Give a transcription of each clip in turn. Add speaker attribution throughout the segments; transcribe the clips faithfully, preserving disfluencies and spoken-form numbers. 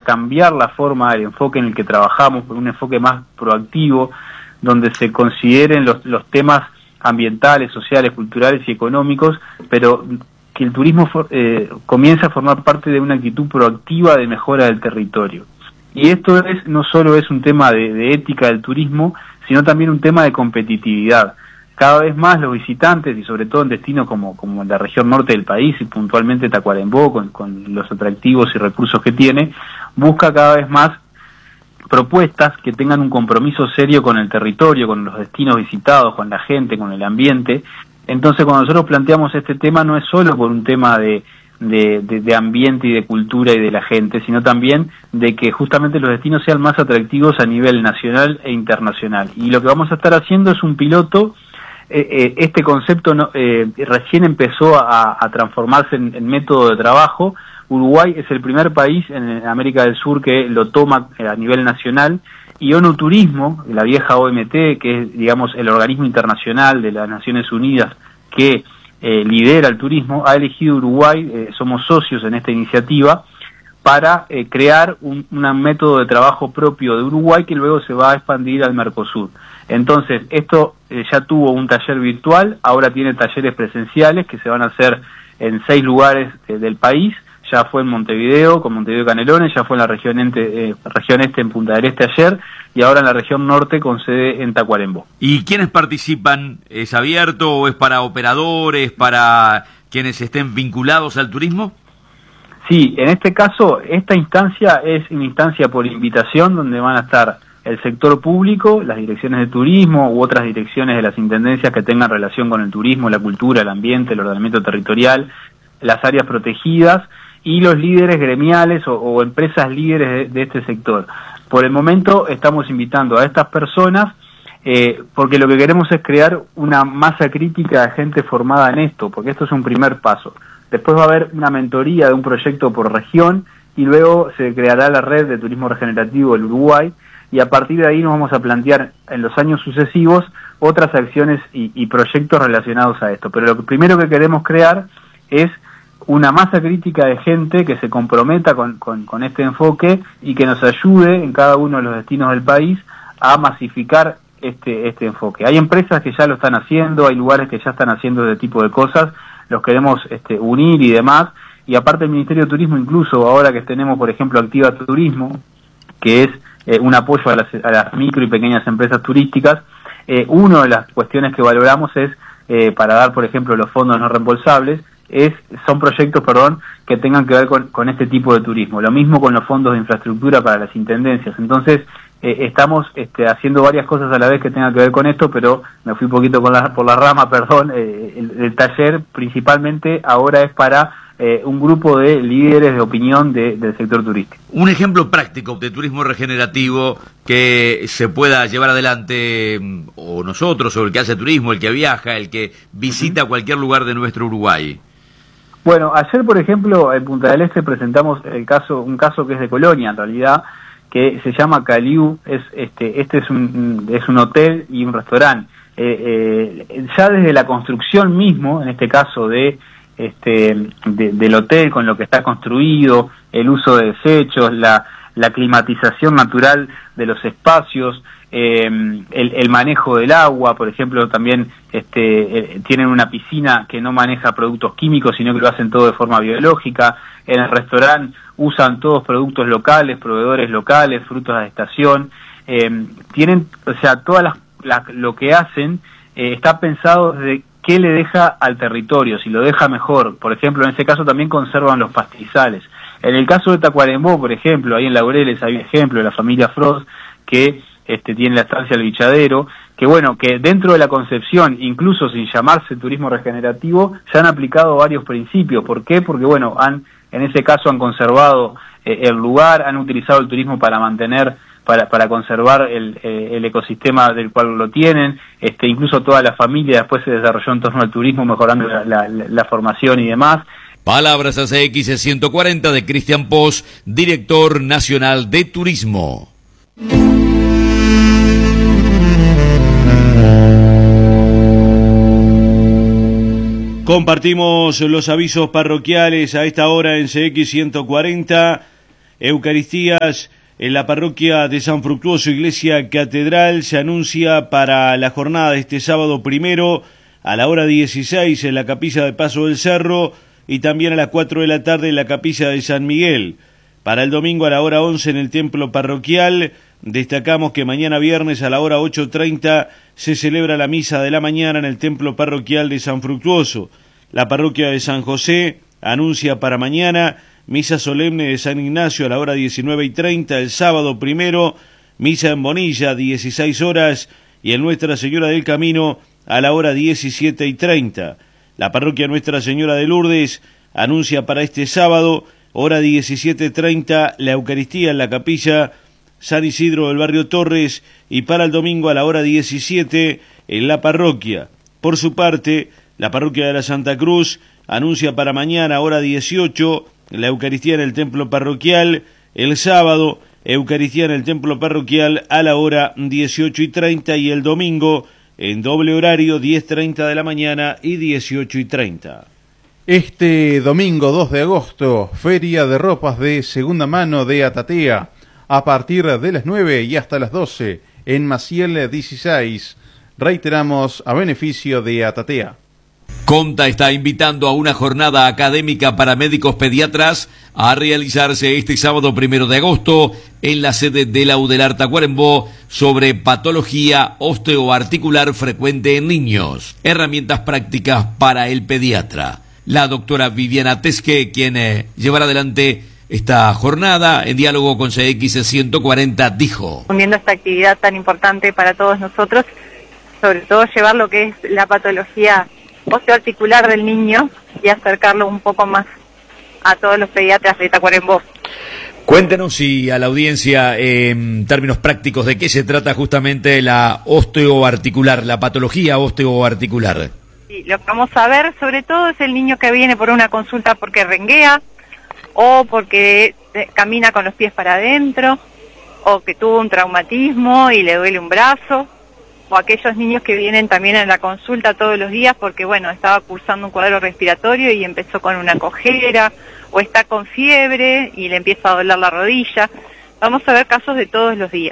Speaker 1: cambiar la forma del enfoque en el que trabajamos por un enfoque más proactivo, donde se consideren los, los temas ambientales, sociales, culturales y económicos, pero que el turismo for, eh, comience a formar parte de una actitud proactiva de mejora del territorio. Y esto es no solo es un tema de, de ética del turismo, sino también un tema de competitividad. Cada vez más los visitantes, y sobre todo en destinos como, como la región norte del país, y puntualmente Tacuarembó, con, con los atractivos y recursos que tiene, busca cada vez más propuestas que tengan un compromiso serio con el territorio, con los destinos visitados, con la gente, con el ambiente. Entonces, cuando nosotros planteamos este tema, no es solo por un tema de, de, de, de ambiente y de cultura y de la gente, sino también de que justamente los destinos sean más atractivos a nivel nacional e internacional. Y lo que vamos a estar haciendo es un piloto. Eh, eh, este concepto no, eh, recién empezó a, a transformarse en, en método de trabajo. Uruguay es el primer país en América del Sur que lo toma a nivel nacional, y ONU Turismo, la vieja O M T, que es, digamos, el organismo internacional de las Naciones Unidas que eh, lidera el turismo, ha elegido Uruguay, eh, somos socios en esta iniciativa, para eh, crear un, un método de trabajo propio de Uruguay que luego se va a expandir al Mercosur. Entonces, esto eh, ya tuvo un taller virtual, ahora tiene talleres presenciales que se van a hacer en seis lugares eh, del país. Ya fue en Montevideo, con Montevideo Canelones, ya fue en la región, ente, eh, región este en Punta del Este ayer, y ahora en la región norte con sede en Tacuarembó.
Speaker 2: ¿Y quiénes participan? ¿Es abierto o es para operadores, para quienes estén vinculados al turismo?
Speaker 1: Sí, en este caso, esta instancia es una instancia por invitación donde van a estar el sector público, las direcciones de turismo u otras direcciones de las intendencias que tengan relación con el turismo, la cultura, el ambiente, el ordenamiento territorial, las áreas protegidas y los líderes gremiales o, o empresas líderes de, de este sector. Por el momento estamos invitando a estas personas eh, porque lo que queremos es crear una masa crítica de gente formada en esto, porque esto es un primer paso. Después va a haber una mentoría de un proyecto por región y luego se creará la red de turismo regenerativo del Uruguay, y a partir de ahí nos vamos a plantear en los años sucesivos otras acciones y, y proyectos relacionados a esto. Pero lo primero que queremos crear es una masa crítica de gente que se comprometa con, con, con este enfoque y que nos ayude en cada uno de los destinos del país a masificar este, este enfoque. Hay empresas que ya lo están haciendo, hay lugares que ya están haciendo este tipo de cosas, los queremos este, unir y demás, y aparte el Ministerio de Turismo, incluso ahora que tenemos, por ejemplo, Activa Turismo, que es eh, un apoyo a las, a las micro y pequeñas empresas turísticas, eh, una de las cuestiones que valoramos es, eh, para dar, por ejemplo, los fondos no reembolsables, es son proyectos, perdón, que tengan que ver con, con este tipo de turismo. Lo mismo con los fondos de infraestructura para las intendencias. Entonces, eh, estamos este, haciendo varias cosas a la vez que tengan que ver con esto, pero me fui un poquito con la, por la rama, perdón. Eh, el, el taller principalmente ahora es para eh, un grupo de líderes de opinión de, del sector turístico.
Speaker 2: Un ejemplo práctico de turismo regenerativo que se pueda llevar adelante, o nosotros, o el que hace turismo, el que viaja, el que visita uh-huh. cualquier lugar de nuestro Uruguay.
Speaker 1: Bueno, ayer, por ejemplo, en Punta del Este presentamos el caso, un caso que es de Colonia, en realidad, que se llama Caliú. Es, este, este es un, es un hotel y un restaurante. Eh, eh, ya desde la construcción mismo, en este caso de, este, de, del hotel, con lo que está construido, el uso de desechos, la, la climatización natural de los espacios, eh, el, el manejo del agua, por ejemplo, también este, eh, tienen una piscina que no maneja productos químicos, sino que lo hacen todo de forma biológica. En el restaurante usan todos productos locales, proveedores locales, frutos de estación. Eh, tienen, o sea, todas las, la, lo que hacen eh, está pensado desde qué le deja al territorio, si lo deja mejor. Por ejemplo, en ese caso también conservan los pastizales. En el caso de Tacuarembó, por ejemplo, ahí en Laureles hay un ejemplo de la familia Frost que este, tiene la estancia El Bichadero, que bueno, que dentro de la concepción, incluso sin llamarse turismo regenerativo, se han aplicado varios principios. ¿Por qué? Porque bueno, han en ese caso han conservado eh, el lugar, han utilizado el turismo para mantener, para, para conservar el, eh, el ecosistema del cual lo tienen, este, incluso toda la familia después se desarrolló en torno al turismo, mejorando la, la, la formación y demás.
Speaker 2: Palabras A C X ciento cuarenta de Cristian Pos, director nacional de turismo.
Speaker 3: Compartimos los avisos parroquiales a esta hora en C X ciento cuarenta. Eucaristías en la parroquia de San Fructuoso, Iglesia Catedral. Se anuncia para la jornada de este sábado primero a la hora dieciséis en la capilla de Paso del Cerro y también a las cuatro de la tarde en la capilla de San Miguel. Para el domingo a la hora once en el templo parroquial. Destacamos que mañana viernes a la hora ocho treinta se celebra la misa de la mañana en el templo parroquial de San Fructuoso. La parroquia de San José anuncia para mañana misa solemne de San Ignacio a la hora diecinueve y treinta, el sábado primero, misa en Bonilla, dieciséis horas, y en Nuestra Señora del Camino a la hora diecisiete y treinta. La parroquia Nuestra Señora de Lourdes anuncia para este sábado, hora diecisiete treinta, la Eucaristía en la capilla San Isidro del barrio Torres, y para el domingo a la hora diecisiete en la parroquia. Por su parte, la parroquia de la Santa Cruz anuncia para mañana, hora dieciocho, la Eucaristía en el templo parroquial. El sábado, Eucaristía en el templo parroquial a la hora dieciocho y treinta, y el domingo en doble horario, diez treinta de la mañana y dieciocho y treinta.
Speaker 4: Este domingo dos de agosto, Feria de Ropas de Segunda Mano de Atatea, a partir de las nueve y hasta las doce, en Maciel dieciséis. Reiteramos, a beneficio de Atatea.
Speaker 2: Comta está invitando a una jornada académica para médicos pediatras a realizarse este sábado primero de agosto en la sede de la UDELAR Tacuarembó sobre patología osteoarticular frecuente en niños, herramientas prácticas para el pediatra. La doctora Viviana Tesque, quien eh, llevará adelante esta jornada en diálogo con C X ciento cuarenta, dijo:
Speaker 5: Uniendo esta actividad tan importante para todos nosotros, sobre todo llevar lo que es la patología osteoarticular del niño y acercarlo un poco más a todos los pediatras de Tacuarembó.
Speaker 2: Cuéntenos y a la audiencia en términos prácticos de qué se trata justamente la osteoarticular, la patología osteoarticular.
Speaker 5: Sí, lo que vamos a ver sobre todo es el niño que viene por una consulta porque renguea o porque camina con los pies para adentro o que tuvo un traumatismo y le duele un brazo, o aquellos niños que vienen también a la consulta todos los días porque, bueno, estaba cursando un cuadro respiratorio y empezó con una cojera, o está con fiebre y le empieza a doler la rodilla. Vamos a ver casos de todos los días.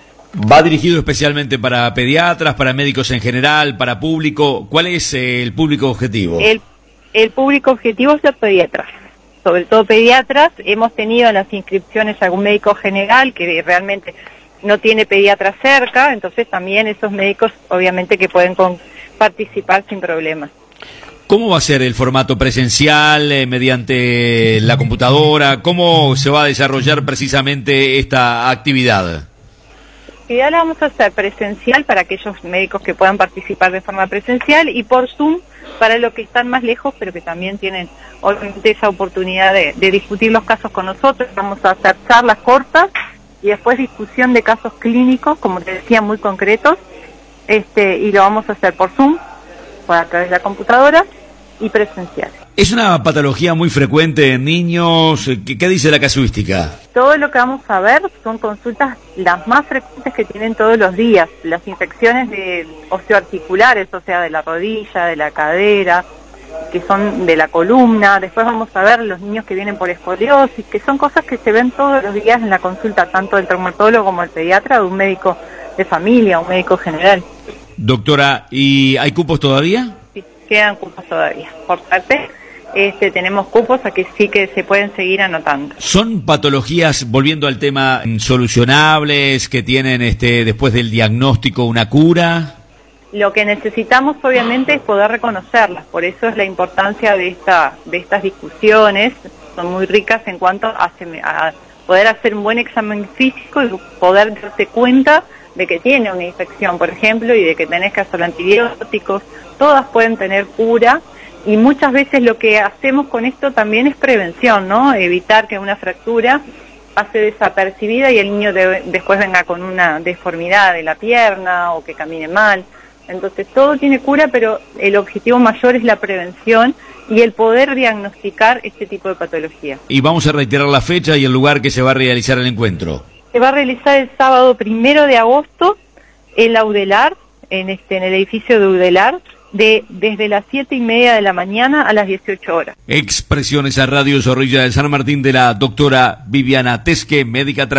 Speaker 2: ¿Va dirigido especialmente para pediatras, para médicos en general, para público? ¿Cuál es eh, el público objetivo?
Speaker 5: El, el público objetivo es los pediatras, sobre todo pediatras. Hemos tenido en las inscripciones algún médico general que realmente no tiene pediatra cerca, entonces también esos médicos obviamente que pueden con, participar sin problema.
Speaker 2: ¿Cómo va a ser el formato presencial, eh, mediante la computadora? ¿Cómo se va a desarrollar precisamente esta actividad?
Speaker 5: La actividad la vamos a hacer presencial para aquellos médicos que puedan participar de forma presencial y por Zoom para los que están más lejos, pero que también tienen obviamente esa oportunidad de, de discutir los casos con nosotros. Vamos a hacer charlas cortas y después discusión de casos clínicos, como te decía, muy concretos, este, y lo vamos a hacer por Zoom, por a través de la computadora y presencial.
Speaker 2: Es una patología muy frecuente en niños. ¿Qué, qué dice la casuística?
Speaker 5: Todo lo que vamos a ver son consultas las más frecuentes que tienen todos los días, las infecciones de osteoarticulares, o sea, de la rodilla, de la cadera, que son de la columna. Después vamos a ver los niños que vienen por escoliosis, que son cosas que se ven todos los días en la consulta, tanto del traumatólogo como el pediatra, de un médico de familia, un médico general.
Speaker 2: Doctora, ¿y hay cupos todavía?
Speaker 5: Sí, quedan cupos todavía. Por suerte, este, tenemos cupos a que sí que se pueden seguir anotando.
Speaker 2: ¿Son patologías, volviendo al tema, solucionables, que tienen este después del diagnóstico una cura?
Speaker 5: Lo que necesitamos obviamente es poder reconocerlas, por eso es la importancia de esta de estas discusiones. Son muy ricas en cuanto a, a poder hacer un buen examen físico y poder darse cuenta de que tiene una infección, por ejemplo, y de que tenés que hacer antibióticos. Todas pueden tener cura y muchas veces lo que hacemos con esto también es prevención, ¿no? Evitar que una fractura pase desapercibida y el niño de, después venga con una deformidad de la pierna o que camine mal. Entonces todo tiene cura, pero el objetivo mayor es la prevención y el poder diagnosticar este tipo de patología.
Speaker 2: Y vamos a reiterar la fecha y el lugar que se va a realizar el encuentro.
Speaker 5: Se va a realizar el sábado primero de agosto en la UDELAR, en, este, en el edificio de UDELAR, de desde las siete y media de la mañana a las dieciocho horas.
Speaker 2: Expresiones a Radio Zorrilla de San Martín de la doctora Viviana Tesque, médica